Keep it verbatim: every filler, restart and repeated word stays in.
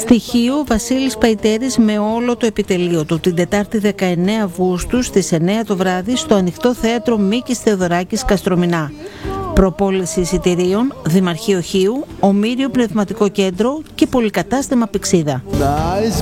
Στη Χίο, Βασίλης Παϊτέρης με όλο το επιτελείο του την Τετάρτη δεκαεννέα Αυγούστου στις εννέα το βράδυ στο Ανοιχτό Θέατρο Μίκης Θεοδωράκης Καστρομηνά. Προπόληση εισιτηρίων, Δημαρχείο Χίου, Ομήριο Πνευματικό Κέντρο και Πολυκατάστημα Πυξίδα.